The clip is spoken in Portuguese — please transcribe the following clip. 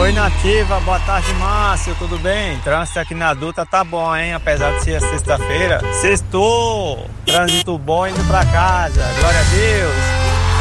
Oi, Nativa, boa tarde, Márcio, tudo bem? Trânsito aqui na Dutra tá bom, hein? Apesar de ser sexta-feira. Sextou! Trânsito bom indo pra casa, glória a Deus!